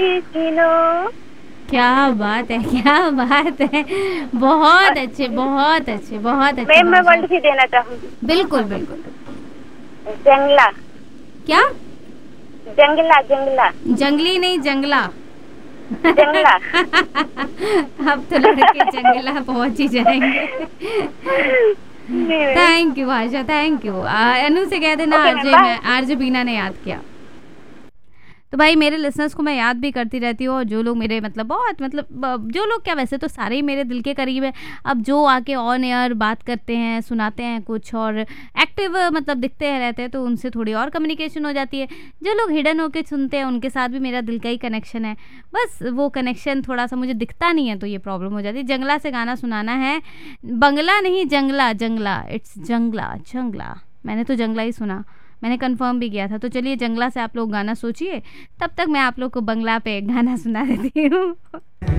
Kilo. क्या बात है, क्या बात है। बहुत अच्छे, बहुत अच्छे, बहुत अच्छे मैम मैं भाषा। वर्ल्ड भी देना चाहूंगी। बिल्कुल बिल्कुल। जंगला। क्या? जंगला जंगला। जंगली नहीं, जंगला। जंगला। अब तो लड़के जंगला पहुंच ही जाएंगे। जी ma'am. Thank you Asha, thank you. अनु से कह देना ओके मैम, आरजे, बाय। मैं आरजे बीना ने याद किया। तो भाई मेरे लिसनर्स को मैं याद भी करती रहती हूँ, और जो लोग मेरे मतलब बहुत मतलब जो लोग क्या, वैसे तो सारे ही मेरे दिल के करीब है। अब जो आके ऑन एयर बात करते हैं, सुनाते हैं कुछ, और एक्टिव मतलब दिखते हैं रहते हैं, तो उनसे थोड़ी और कम्युनिकेशन हो जाती है। जो लोग हिडन होके सुनते हैं उनके साथ भी मेरा दिल का ही कनेक्शन है। बस वो कनेक्शन थोड़ा सा मुझे दिखता नहीं है, तो ये प्रॉब्लम हो जाती है। जंगला से गाना सुनाना है, बंगला नहीं, जंगला जंगला, इट्स जंगला जंगला। मैंने तो जंगला ही सुना, मैंने कंफर्म भी किया था। तो चलिए जंगला से आप लोग गाना सोचिए, तब तक मैं आप लोग को बंगला पे गाना सुना देती हूँ।